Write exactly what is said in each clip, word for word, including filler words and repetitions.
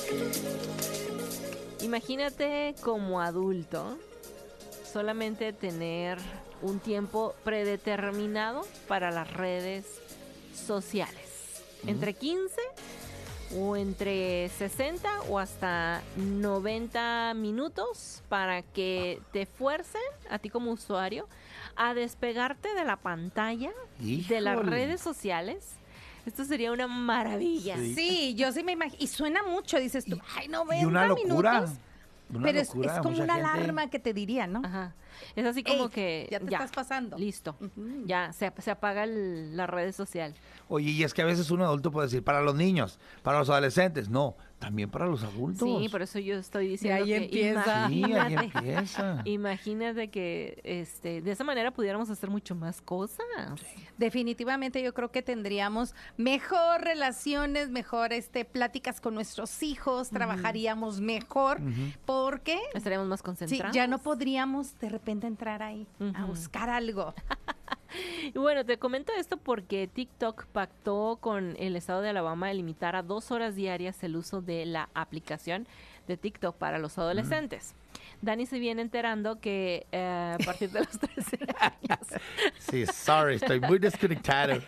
Imagínate como adulto solamente tener un tiempo predeterminado para las redes sociales. Uh-huh. Entre quince o entre sesenta o hasta noventa minutos para que te fuercen a ti como usuario a despegarte de la pantalla, ¡híjole!, de las redes sociales. Esto sería una maravilla. Sí, sí, yo sí me imagino. Y suena mucho, dices tú, y, ay, noventa y una locura. minutos. Una pero locura, es, es como una gente. alarma que te diría, ¿no? Ajá. Es así como Ey, que ya te ya, estás pasando. Listo. Uh-huh. Ya se, se apaga el, la red social. Oye, y es que a veces un adulto puede decir, para los niños, para los adolescentes. No, también para los adultos. Sí, por eso yo estoy diciendo ahí que empieza. Sí, ahí empieza. Imagínate que este, de esa manera pudiéramos hacer mucho más cosas. Definitivamente yo creo que tendríamos mejor relaciones, mejor este, pláticas con nuestros hijos, uh-huh. trabajaríamos mejor, uh-huh. porque estaríamos más concentrados. Sí, ya no podríamos de repente entrar ahí uh-huh. a buscar algo. Y bueno, te comento esto porque TikTok pactó con el estado de Alabama de limitar a dos horas diarias el uso de la aplicación de TikTok para los adolescentes. Mm. Dani se viene enterando que eh, a partir de los trece años... Sí, sorry, estoy muy desconectado.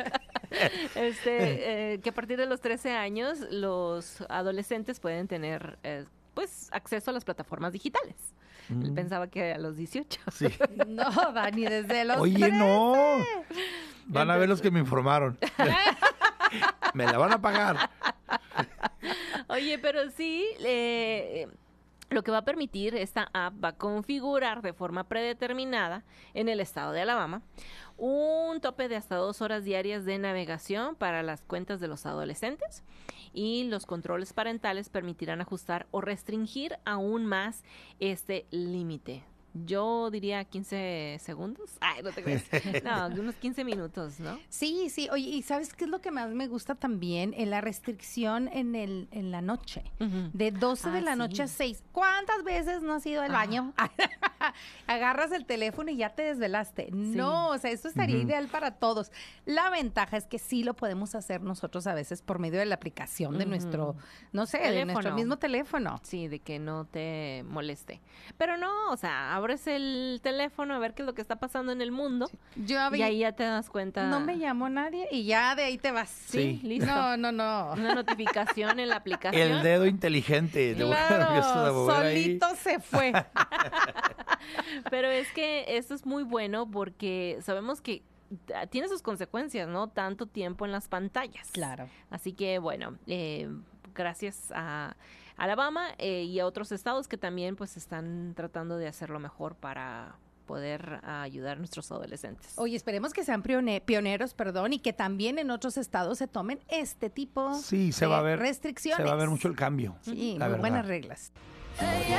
este, eh, que a partir de los trece años los adolescentes pueden tener eh, pues acceso a las plataformas digitales. Mm. Él pensaba que a los dieciocho. Sí. No, Dani, desde los Oye, trece. no. Van Entonces... a ver los que me informaron. Me la van a pagar. Oye, pero sí, eh, lo que va a permitir esta app va a configurar de forma predeterminada en el estado de Alabama un tope de hasta dos horas diarias de navegación para las cuentas de los adolescentes, y los controles parentales permitirán ajustar o restringir aún más este límite. Yo diría quince segundos. Ay, no te crees. No, unos quince minutos, ¿no? Sí, sí. Oye, ¿y sabes qué es lo que más me gusta también? En la restricción en el en la noche. Uh-huh. De doce ah, de la sí. noche a seis. ¿Cuántas veces no has ido al ah. baño? Agarras el teléfono y ya te desvelaste. Sí. No, o sea, eso estaría uh-huh. ideal para todos. La ventaja es que sí lo podemos hacer nosotros a veces por medio de la aplicación uh-huh. de nuestro, no sé, teléfono. de nuestro mismo teléfono. Sí, de que no te moleste. Pero no, o sea, abres el teléfono a ver qué es lo que está pasando en el mundo. Sí. Yo había, y ahí ya te das cuenta. No me llamó nadie y ya de ahí te vas. Sí, sí. Listo. No, no, no. Una notificación en la aplicación. El dedo inteligente. Claro, solito ahí. Se fue. Pero es que esto es muy bueno porque sabemos que tiene sus consecuencias, ¿no? Tanto tiempo en las pantallas. Claro. Así que, bueno, eh, gracias a Alabama eh, y a otros estados que también pues están tratando de hacerlo mejor para poder uh, ayudar a nuestros adolescentes. Oye, esperemos que sean pione- pioneros, perdón, y que también en otros estados se tomen este tipo sí, se de va a ver, restricciones. Se va a ver mucho el cambio. Sí, la muy verdad. buenas reglas.